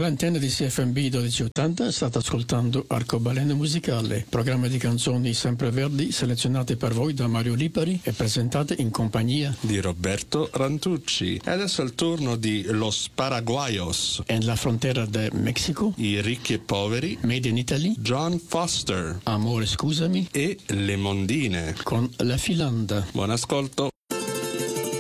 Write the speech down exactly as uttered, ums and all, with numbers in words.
All'antenna di C F M B dodici ottanta state ascoltando Arcobaleno Musicale, programma di canzoni sempreverdi selezionate per voi da Mario Lipari e presentate in compagnia di Roberto Rantucci. E adesso è il turno di Los Paraguayos. En la frontera del Messico, I ricchi e poveri, Made in Italy, John Foster Amore scusami e Le Mondine. con La Filanda. Buon ascolto.